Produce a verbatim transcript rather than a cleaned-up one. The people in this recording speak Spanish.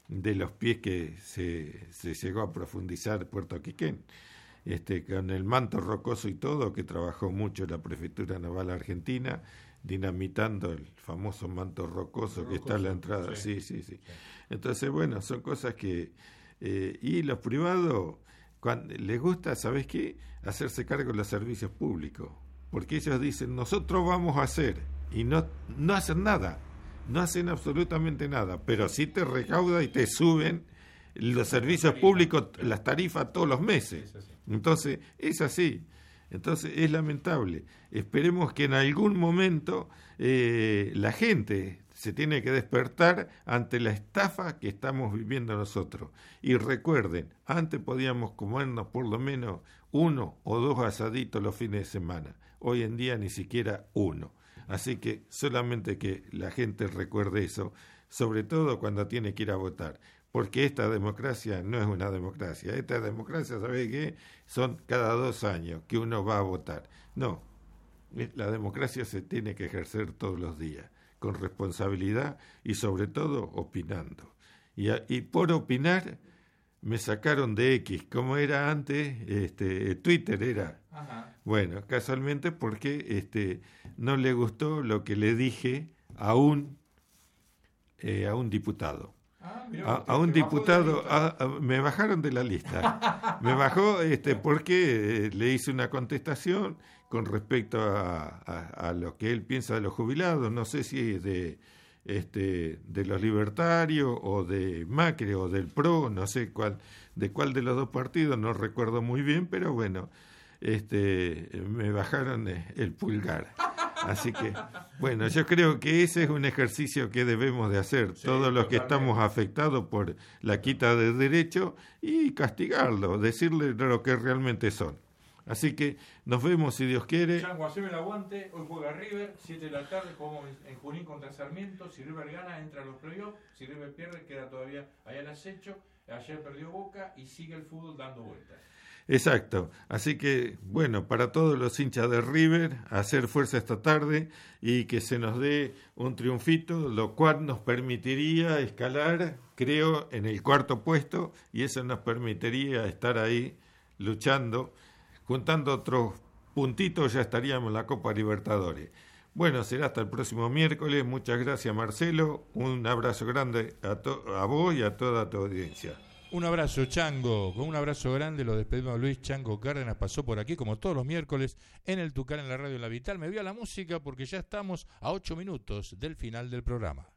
de los pies que se, se llegó a profundizar Puerto Quiquén. Este, con el manto rocoso y todo, que trabajó mucho la Prefectura Naval Argentina, dinamitando el famoso manto rocoso, rocoso que está en la entrada. Sí, sí, sí. sí. Entonces, bueno, son cosas que... Eh, y los privados, cuando les gusta, ¿sabes qué? Hacerse cargo de los servicios públicos. Porque ellos dicen, nosotros vamos a hacer, y no, no hacen nada, no hacen absolutamente nada, pero sí te recauda y te suben los servicios públicos, las tarifas todos los meses. Entonces, es así. Entonces, es lamentable. Esperemos que en algún momento eh, la gente se tiene que despertar ante la estafa que estamos viviendo nosotros. Y recuerden, antes podíamos comernos por lo menos uno o dos asaditos los fines de semana. Hoy en día ni siquiera uno. Así que solamente que la gente recuerde eso, sobre todo cuando tiene que ir a votar. Porque esta democracia no es una democracia. Esta democracia, ¿sabe qué? Son cada dos años que uno va a votar. No, la democracia se tiene que ejercer todos los días, con responsabilidad y sobre todo opinando. Y, a, y por opinar me sacaron de X, como era antes, este, Twitter era. Ajá. Bueno, casualmente porque este, no le gustó lo que le dije a un, eh, a un diputado. Ah, mirá, a, a un diputado, a, a, me bajaron de la lista. Me bajó este, porque eh, le hice una contestación con respecto a, a, a lo que él piensa de los jubilados. No sé si es de, este, de los libertarios o de Macri o del P R O, no sé cuál, de cuál de los dos partidos, no recuerdo muy bien, pero bueno, este, me bajaron el pulgar. Así que, bueno, yo creo que ese es un ejercicio que debemos de hacer, sí, todos los totalmente. Que estamos afectados por la quita de derechos, y castigarlos, decirles lo que realmente son. Así que nos vemos si Dios quiere. Chango, haceme el aguante, hoy juega River, siete de la tarde, jugamos en Junín contra Sarmiento. Si River gana, entra a los playoffs. Si River pierde, queda todavía allá al acecho. Ayer perdió Boca y sigue el fútbol dando vueltas. Exacto, así que bueno, para todos los hinchas de River, hacer fuerza esta tarde y que se nos dé un triunfito, lo cual nos permitiría escalar, creo, en el cuarto puesto, y eso nos permitiría estar ahí luchando, juntando otros puntitos, ya estaríamos en la Copa Libertadores. Bueno, será hasta el próximo miércoles. Muchas gracias, Marcelo, un abrazo grande a, to- a vos y a toda tu audiencia. Un abrazo, Chango. Con un abrazo grande lo despedimos. Luis Chango Cárdenas pasó por aquí como todos los miércoles en el Tucán, en la radio La Vital. Me voy a la música porque ya estamos a ocho minutos del final del programa.